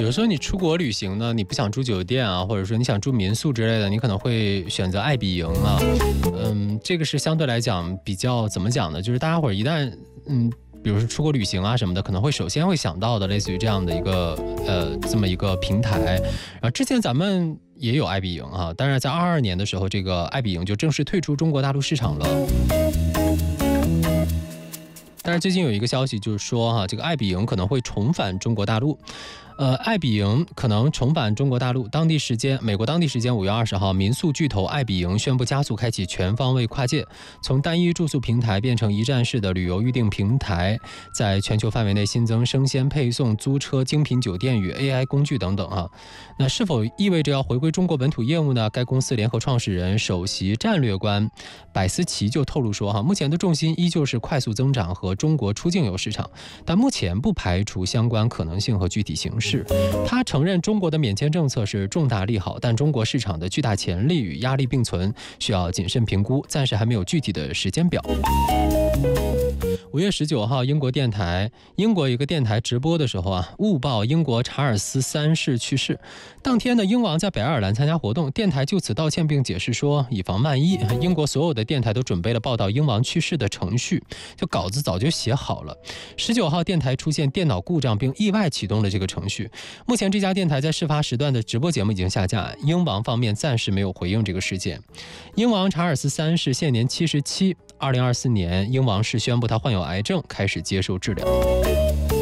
如说你出国旅行呢，你不想住酒店啊，或者说你想住民宿之类的，你可能会选择爱彼迎啊。这个是相对来讲比较怎么讲呢？就是大家伙一旦比如说出国旅行啊什么的，可能会首先会想到的，类似于这样的一个这么一个平台。之前咱们也有爱彼迎啊，当然在22年的时候，这个爱彼迎就正式退出中国大陆市场了。但是最近有一个消息，就是说这个爱彼迎可能会重返中国大陆。爱彼迎可能重返中国大陆。美国当地时间5月20号，民宿巨头爱彼迎宣布加速开启全方位跨界，从单一住宿平台变成一站式的旅游预订平台，在全球范围内新增生鲜配送、租车、精品酒店与 AI 工具等等啊。那是否意味着要回归中国本土业务呢？该公司联合创始人、首席战略官百思奇就透露说目前的重心依旧是快速增长和中国出境游市场，但目前不排除相关可能性和具体形式。他承认中国的免签政策是重大利好，但中国市场的巨大潜力与压力并存，需要谨慎评估，暂时还没有具体的时间表。5月19号，英国一个电台直播的时候误报英国查尔斯3世去世。当天呢，英王在北爱尔兰参加活动，电台就此道歉并解释说，以防万一，英国所有的电台都准备了报道英王去世的程序，就稿子早就写好了。19号，电台出现电脑故障并意外启动了这个程序。目前这家电台在事发时段的直播节目已经下架，英王方面暂时没有回应这个事件。英王查尔斯3世现年77，2024年英王室宣布他患有癌症，开始接受治疗。